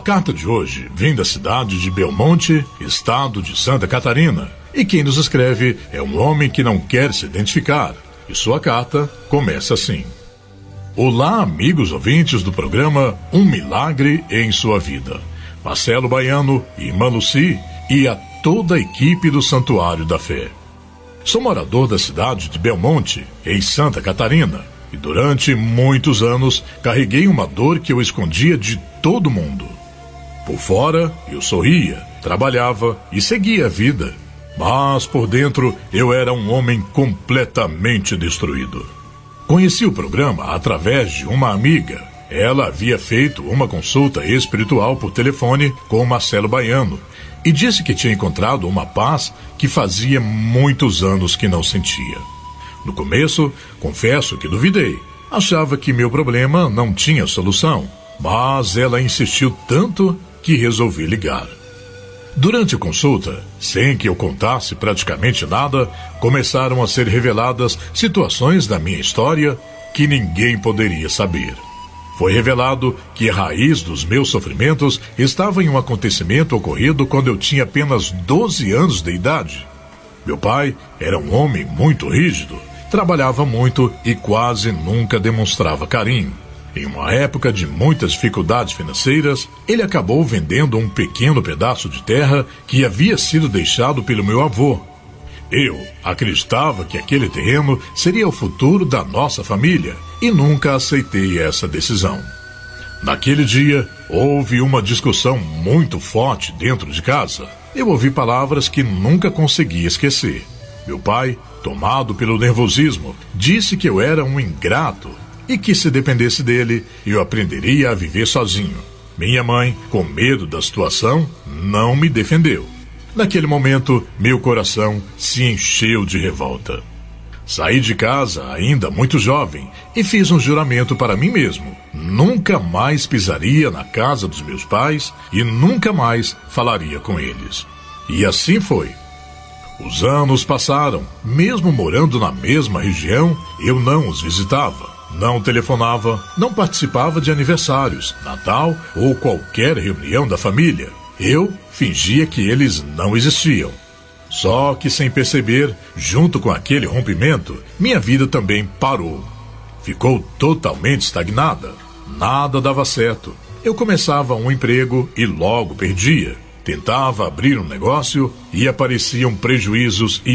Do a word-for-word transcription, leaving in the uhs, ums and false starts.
carta de hoje vem da cidade de Belmonte, estado de Santa Catarina, e quem nos escreve é um homem que não quer se identificar, e sua carta começa assim: Olá, amigos ouvintes do programa Um Milagre em Sua Vida. Marcelo Baiano, irmã Luci e a toda a equipe do Santuário da Fé. Sou morador da cidade de Belmonte, em Santa Catarina, e durante muitos anos carreguei uma dor que eu escondia de todo mundo. Por fora, eu sorria, trabalhava e seguia a vida, mas por dentro eu era um homem completamente destruído. Conheci o programa através de uma amiga. Ela havia feito uma consulta espiritual por telefone com o Marcelo Baiano e disse que tinha encontrado uma paz que fazia muitos anos que não sentia. No começo, confesso que duvidei. Achava que meu problema não tinha solução, mas ela insistiu tanto que resolvi ligar. Durante a consulta, sem que eu contasse praticamente nada, começaram a ser reveladas situações da minha história que ninguém poderia saber. Foi revelado que a raiz dos meus sofrimentos estava em um acontecimento ocorrido quando eu tinha apenas doze anos de idade. Meu pai era um homem muito rígido, trabalhava muito e quase nunca demonstrava carinho. Em uma época de muitas dificuldades financeiras, ele acabou vendendo um pequeno pedaço de terra que havia sido deixado pelo meu avô. Eu acreditava que aquele terreno seria o futuro da nossa família e nunca aceitei essa decisão. Naquele dia, houve uma discussão muito forte dentro de casa. Eu ouvi palavras que nunca consegui esquecer. Meu pai, tomado pelo nervosismo, disse que eu era um ingrato e que se dependesse dele, eu aprenderia a viver sozinho. Minha mãe, com medo da situação, não me defendeu. Naquele momento, meu coração se encheu de revolta. Saí de casa ainda muito jovem e fiz um juramento para mim mesmo. Nunca mais pisaria na casa dos meus pais e nunca mais falaria com eles. E assim foi. Os anos passaram. Mesmo morando na mesma região, eu não os visitava. Não telefonava, não participava de aniversários, Natal ou qualquer reunião da família. Eu fingia que eles não existiam. Só que sem perceber, junto com aquele rompimento, minha vida também parou. Ficou totalmente estagnada. Nada dava certo. Eu começava um emprego e logo perdia. Tentava abrir um negócio e apareciam prejuízos